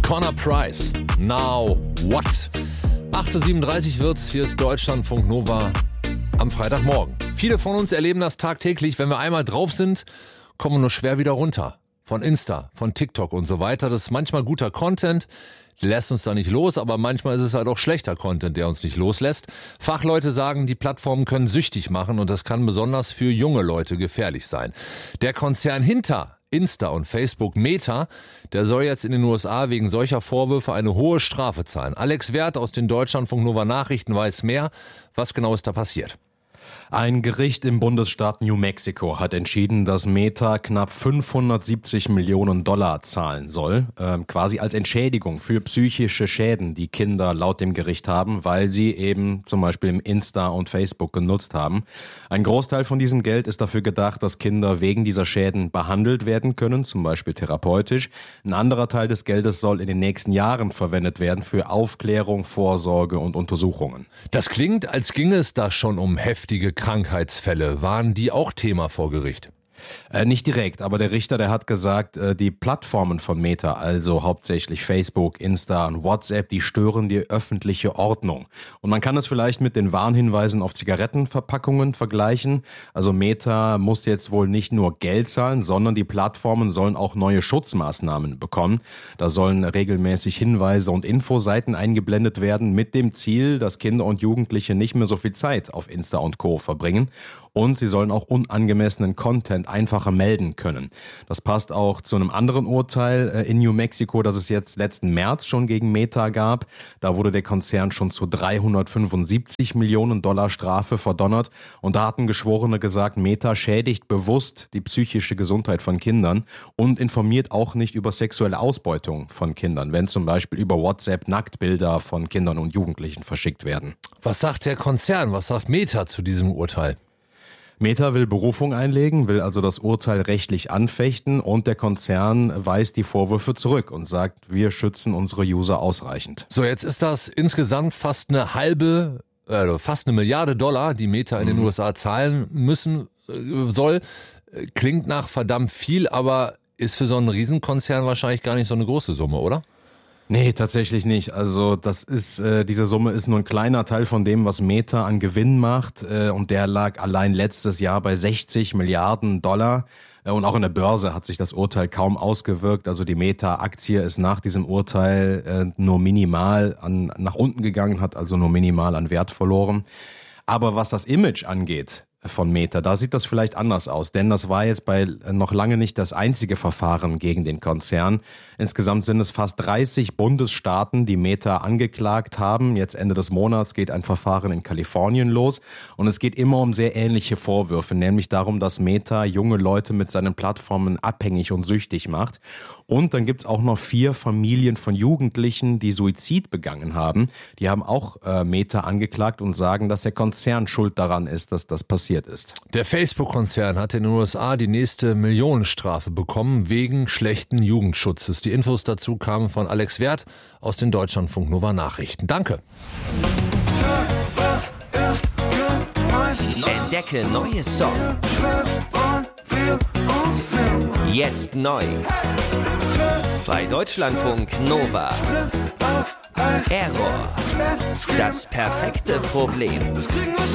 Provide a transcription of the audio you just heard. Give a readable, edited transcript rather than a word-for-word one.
Connor Price. Now what? 8:37 Uhr wird's. Hier ist Deutschlandfunk Nova am Freitagmorgen. Viele von uns erleben das tagtäglich. Wenn wir einmal drauf sind, kommen wir nur schwer wieder runter. Von Insta, von TikTok und so weiter. Das ist manchmal guter Content, der lässt uns da nicht los, aber manchmal ist es halt auch schlechter Content, der uns nicht loslässt. Fachleute sagen, die Plattformen können süchtig machen und das kann besonders für junge Leute gefährlich sein. Der Konzern hinter Insta und Facebook, Meta, der soll jetzt in den USA wegen solcher Vorwürfe eine hohe Strafe zahlen. Alex Werth aus den Deutschlandfunk Nova Nachrichten weiß mehr. Was genau ist da passiert? Ein Gericht im Bundesstaat New Mexico hat entschieden, dass Meta knapp $570 Millionen zahlen soll, quasi als Entschädigung für psychische Schäden, die Kinder laut dem Gericht haben, weil sie eben zum Beispiel im Insta und Facebook genutzt haben. Ein Großteil von diesem Geld ist dafür gedacht, dass Kinder wegen dieser Schäden behandelt werden können, zum Beispiel therapeutisch. Ein anderer Teil des Geldes soll in den nächsten Jahren verwendet werden für Aufklärung, Vorsorge und Untersuchungen. Das klingt, als ginge es da schon um heftige Krankheitsfälle. Waren die auch Thema vor Gericht? Nicht direkt, aber der Richter, der hat gesagt, die Plattformen von Meta, also hauptsächlich Facebook, Insta und WhatsApp, die stören die öffentliche Ordnung. Und man kann es vielleicht mit den Warnhinweisen auf Zigarettenverpackungen vergleichen. Also Meta muss jetzt wohl nicht nur Geld zahlen, sondern die Plattformen sollen auch neue Schutzmaßnahmen bekommen. Da sollen regelmäßig Hinweise und Infoseiten eingeblendet werden mit dem Ziel, dass Kinder und Jugendliche nicht mehr so viel Zeit auf Insta und Co. verbringen. Und sie sollen auch unangemessenen Content einfacher melden können. Das passt auch zu einem anderen Urteil in New Mexico, das es jetzt letzten März schon gegen Meta gab. Da wurde der Konzern schon zu $375 Millionen Strafe verdonnert. Und da hatten Geschworene gesagt, Meta schädigt bewusst die psychische Gesundheit von Kindern und informiert auch nicht über sexuelle Ausbeutung von Kindern, wenn zum Beispiel über WhatsApp Nacktbilder von Kindern und Jugendlichen verschickt werden. Was sagt der Konzern? Was sagt Meta zu diesem Urteil? Meta will Berufung einlegen, will also das Urteil rechtlich anfechten und der Konzern weist die Vorwürfe zurück und sagt, wir schützen unsere User ausreichend. So, jetzt ist das insgesamt fast $1 Milliarde, die Meta in den USA zahlen soll. Klingt nach verdammt viel, aber ist für so einen Riesenkonzern wahrscheinlich gar nicht so eine große Summe, oder? Nee, tatsächlich nicht. Also diese Summe ist nur ein kleiner Teil von dem, was Meta an Gewinn macht und der lag allein letztes Jahr bei $60 Milliarden. Und auch in der Börse hat sich das Urteil kaum ausgewirkt. Also die Meta-Aktie ist nach diesem Urteil nur minimal nach unten gegangen, hat also nur minimal an Wert verloren. Aber was das Image angeht von Meta, da sieht das vielleicht anders aus, denn das war jetzt bei noch lange nicht das einzige Verfahren gegen den Konzern. Insgesamt sind es fast 30 Bundesstaaten, die Meta angeklagt haben. Jetzt Ende des Monats geht ein Verfahren in Kalifornien los und es geht immer um sehr ähnliche Vorwürfe, nämlich darum, dass Meta junge Leute mit seinen Plattformen abhängig und süchtig macht. Und dann gibt's auch noch 4 Familien von Jugendlichen, die Suizid begangen haben. Die haben auch Meta angeklagt und sagen, dass der Konzern schuld daran ist, dass das passiert ist. Der Facebook-Konzern hat in den USA die nächste Millionenstrafe bekommen wegen schlechten Jugendschutzes. Die Infos dazu kamen von Alex Werth aus den Deutschlandfunk Nova Nachrichten. Danke. Entdecke neue Songs. Jetzt neu. Bei Deutschlandfunk Nova. Error. Das perfekte Problem.